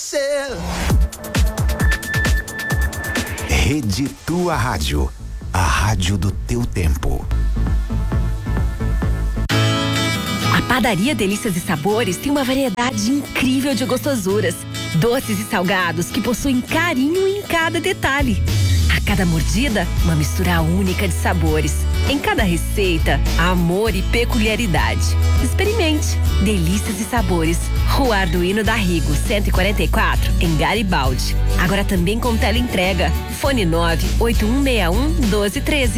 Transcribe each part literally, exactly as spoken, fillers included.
você. Rede Tua Rádio, a rádio do teu tempo. A Padaria Delícias e Sabores tem uma variedade incrível de gostosuras, doces e salgados que possuem carinho em cada detalhe. A cada mordida, uma mistura única de sabores. Em cada receita, amor e peculiaridade. Experimente. Delícias e Sabores. Rua Arduino da Rigo, cento e quarenta e quatro, em Garibaldi. Agora também com teleentrega. Fone nove oito um seis um, um dois um três.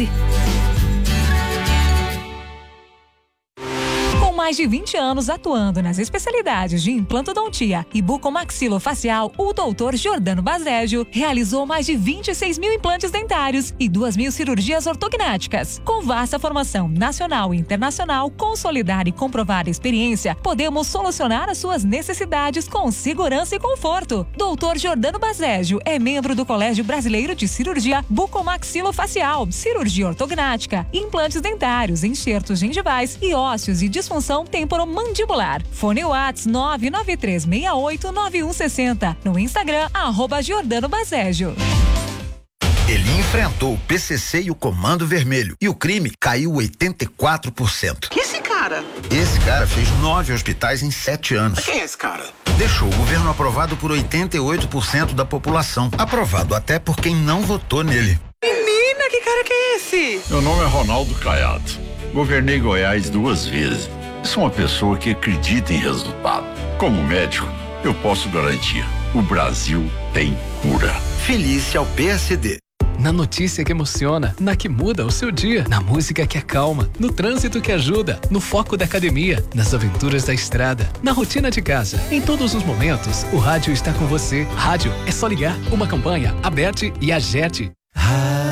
Mais de vinte anos atuando nas especialidades de implantodontia e bucomaxilofacial, o doutor Giordano Baségio realizou mais de vinte e seis mil implantes dentários e duas mil cirurgias ortognáticas. Com vasta formação nacional e internacional, consolidar e comprovar a experiência, podemos solucionar as suas necessidades com segurança e conforto. doutor Giordano Baségio é membro do Colégio Brasileiro de Cirurgia Bucomaxilofacial, Cirurgia Ortognática, implantes dentários, enxertos gengivais e ósseos e disfunção temporomandibular. Fone Whats nove nove três seis oito nove um seis zero. No Instagram, arroba Giordano Baségio. Ele enfrentou o P C C e o Comando Vermelho e o crime caiu oitenta e quatro por cento. Que esse cara? Esse cara fez nove hospitais em sete anos. Quem é esse cara? Deixou o governo aprovado por oitenta e oito por cento da população. Aprovado até por quem não votou nele. Menina, que cara que é esse? Meu nome é Ronaldo Caiado. Governei Goiás duas vezes. Sou uma pessoa que acredita em resultado. Como médico, eu posso garantir: o Brasil tem cura. Feliz ao P S D. Na notícia que emociona, na que muda o seu dia, na música que acalma, no trânsito que ajuda, no foco da academia, nas aventuras da estrada, na rotina de casa. Em todos os momentos, o rádio está com você. Rádio é só ligar. Uma campanha, Aberte e Agerte.